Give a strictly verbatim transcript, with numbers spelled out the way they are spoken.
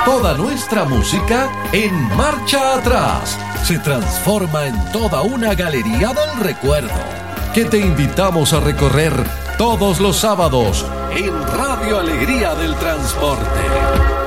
Toda nuestra música en Marcha Atrás se transforma en toda una galería del recuerdo que te invitamos a recorrer todos los sábados en Radio Alegría del Transporte.